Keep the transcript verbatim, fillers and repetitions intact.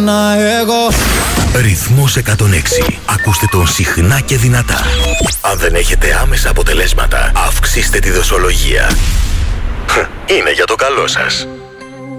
ξανά εγώ. Ρυθμός εκατόν έξι. Ακούστε τον συχνά και δυνατά. Αν δεν έχετε άμεσα αποτελέσματα, αυξήστε τη δοσολογία. Είναι για το καλό σας.